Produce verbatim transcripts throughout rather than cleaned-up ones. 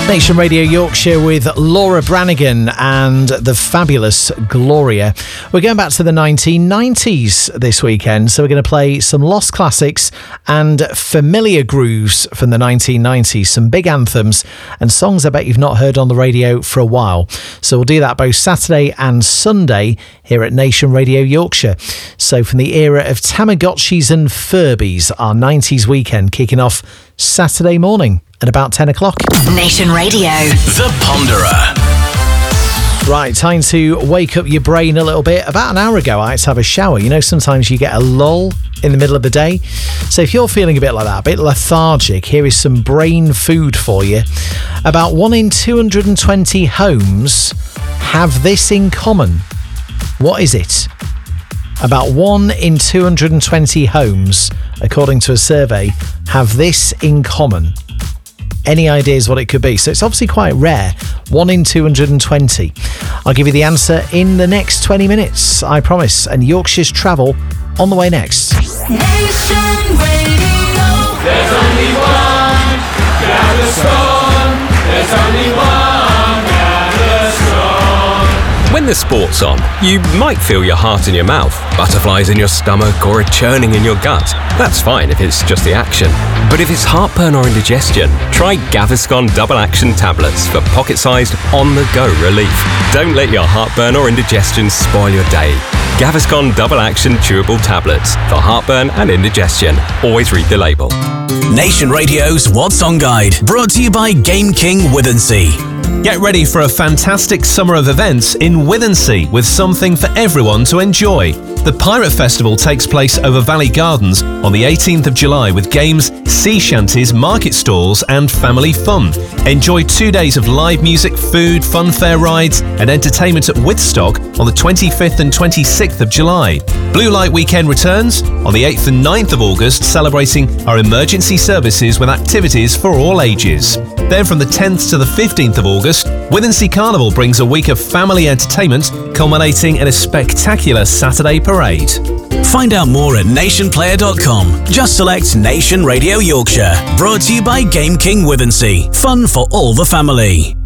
Nation Radio Yorkshire with Laura Branigan and the fabulous Gloria. We're going back to the nineteen nineties this weekend, so we're going to play some lost classics and familiar grooves from the nineteen nineties, some big anthems and songs I bet you've not heard on the radio for a while. So we'll do that both Saturday and Sunday here at Nation Radio Yorkshire. So from the era of Tamagotchis and Furbies, our nineties weekend kicking off Saturday morning at about ten o'clock. Nation Radio. The Ponderer. Right, time to wake up your brain a little bit. About an hour ago, I had to have a shower. You know, sometimes you get a lull in the middle of the day. So if you're feeling a bit like that, a bit lethargic, here is some brain food for you. About one in two hundred twenty homes have this in common. What is it? About one in two hundred twenty homes, according to a survey, have this in common. Any ideas what it could be? So it's obviously quite rare. one in two hundred twenty. I'll give you the answer in the next twenty minutes, I promise. And Yorkshire's travel on the way next. Nation Radio. There's only one Gaviscon. There's only one Gaviscon. When the sport's on, you might feel your heart in your mouth, butterflies in your stomach, or a churning in your gut. That's fine if it's just the action. But if it's heartburn or indigestion, try Gaviscon Double Action Tablets for pocket-sized, on-the-go relief. Don't let your heartburn or indigestion spoil your day. Gaviscon Double Action Chewable Tablets for heartburn and indigestion. Always read the label. Nation Radio's What's On Guide, brought to you by Game King Withensea. Get ready for a fantastic summer of events in Withensea with something for everyone to enjoy. The Pirate Festival takes place over Valley Gardens on the eighteenth of July with games, sea shanties, market stalls and family fun. Enjoy two days of live music, food, funfair rides and entertainment at Withstock on the twenty-fifth and twenty-sixth of July. Blue Light Weekend returns on the eighth and ninth of August, celebrating our emergency services with activities for all ages. Then from the tenth to the fifteenth of August, Withensea Carnival brings a week of family entertainment, culminating in a spectacular Saturday parade. Find out more at nation player dot com. Just select Nation Radio Yorkshire. Brought to you by Game King Withensea. Fun for all the family.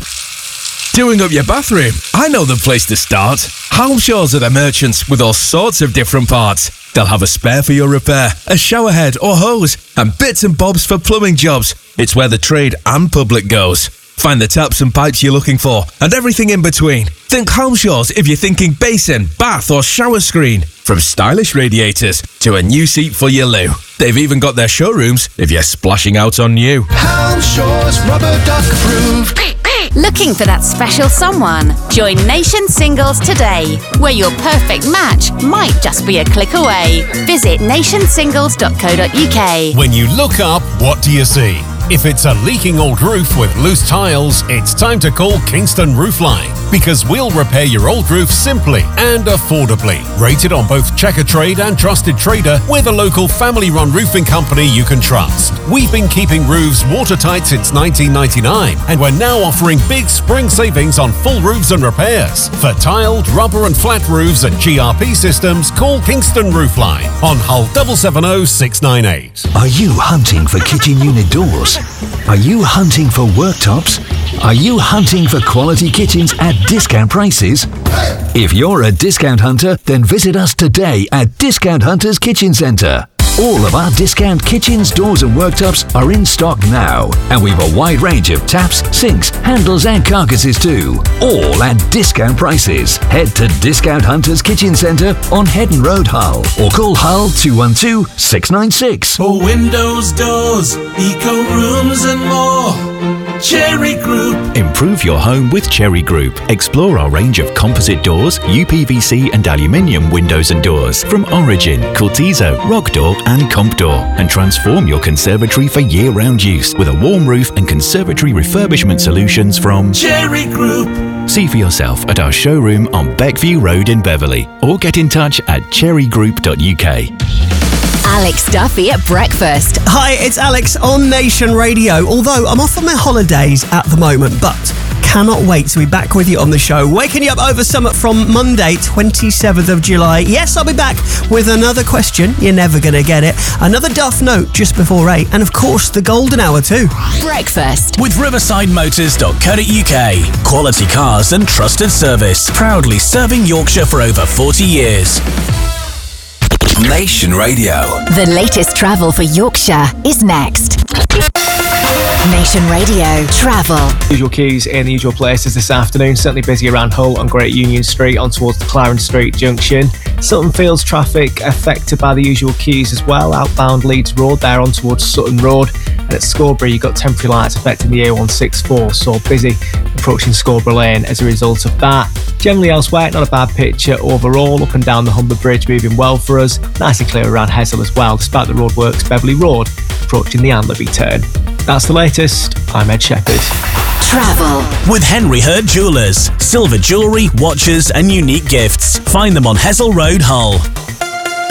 Doing up your bathroom? I know the place to start. Halmshaws are the merchants with all sorts of different parts. They'll have a spare for your repair, a shower head or hose, and bits and bobs for plumbing jobs. It's where the trade and public goes. Find the taps and pipes you're looking for, and everything in between. Think Halmshaws if you're thinking basin, bath or shower screen. From stylish radiators to a new seat for your loo. They've even got their showrooms if you're splashing out on new. Halmshaws Rubber Duck approved. Looking for that special someone? Join Nation Singles today, where your perfect match might just be a click away. Visit nation singles dot co dot uk. When you look up, what do you see? If it's a leaking old roof with loose tiles, it's time to call Kingston Roofline, because we'll repair your old roof simply and affordably. Rated on both Checker Trade and Trusted Trader, we're the local family-run roofing company you can trust. We've been keeping roofs watertight since nineteen ninety-nine, and we're now offering big spring savings on full roofs and repairs. For tiled, rubber and flat roofs and G R P systems, call Kingston Roofline on Hull seven seven zero six nine eight. Are you hunting for kitchen unit doors? Are you hunting for worktops? Are you hunting for quality kitchens at discount prices? If you're a discount hunter, then visit us today at Discount Hunters Kitchen Centre. All of our discount kitchens, doors and worktops are in stock now, and we've a wide range of taps, sinks, handles and carcasses too, all at discount prices. Head to Discount Hunters Kitchen Centre on Headon Road, Hull, or call Hull two one two, six nine six. For windows, doors, eco rooms and more, Cherry Group. Improve your home with Cherry Group. Explore our range of composite doors, U P V C and aluminium windows and doors from Origin, Cultizo, Rock Door and Comp Door, and transform your conservatory for year-round use with a warm roof and conservatory refurbishment solutions from Cherry Group. See for yourself at our showroom on Beckview Road in Beverley, or get in touch at cherry group dot u k. Alex Duffy at breakfast. Hi, it's Alex on Nation Radio. Although I'm off on my holidays at the moment, but Cannot wait to be back with you on the show, waking you up over summer from Monday, twenty-seventh of July. Yes, I'll be back with another question. You're never going to get it. Another Duff note just before eight. And of course, the golden hour too. Breakfast with riverside motors dot co dot uk. Quality cars and trusted service. Proudly serving Yorkshire for over forty years. Nation Radio. The latest travel for Yorkshire is next. Nation Radio Travel. Usual queues in the usual places this afternoon. Certainly busy around Hull on Great Union Street on towards the Clarence Street junction. Sutton Fields traffic affected by the usual queues as well. Outbound Leeds Road there on towards Sutton Road. And at Scoresbury you've got temporary lights affecting the A one sixty-four, so busy approaching Scoresbury Lane as a result of that. Generally elsewhere, not a bad picture overall. Up and down the Humber Bridge moving well for us. Nice and clear around Hessel as well, despite the roadworks Beverley Road approaching the Anlaby turn. That's the latest. I'm Ed Shepherd. Travel with Henry Hurt Jewellers. Silver jewellery, watches and unique gifts. Find them on Hessel Road, Hull.